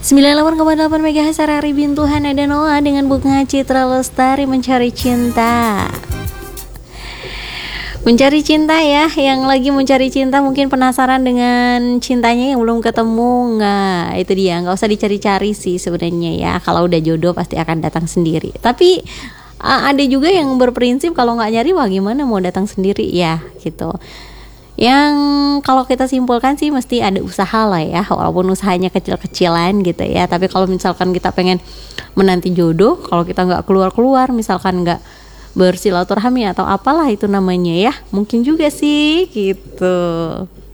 98,8 MHz RRI Bintuhan, ada Noah dengan Bunga Citra Lestari, Mencari Cinta. Mencari cinta ya, yang lagi mencari cinta mungkin penasaran dengan cintanya yang belum ketemu. Nggak, itu dia, nggak usah dicari-cari sih sebenarnya ya. Kalau udah jodoh pasti akan datang sendiri. Tapi ada juga yang berprinsip kalau nggak nyari, wah gimana mau datang sendiri ya gitu. Yang kalau kita simpulkan sih mesti ada usaha lah ya, walaupun usahanya kecil-kecilan gitu ya. Tapi kalau misalkan kita pengen menanti jodoh, kalau kita nggak keluar-keluar, misalkan nggak bersilaturahmi atau apalah itu namanya ya, mungkin juga sih gitu.